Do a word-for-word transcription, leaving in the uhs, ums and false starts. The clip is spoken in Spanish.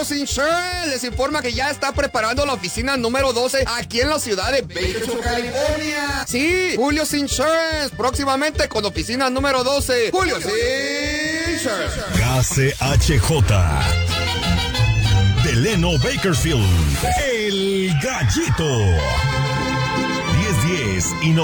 Julio's Insurance les informa que ya está preparando la oficina número doce aquí en la ciudad de Bakersfield, California. Sí, Julio's Insurance, próximamente con oficina número doce. Julio's Insurance. K C H J Delano Bakersfield, El Gallito. diez diez y noventa.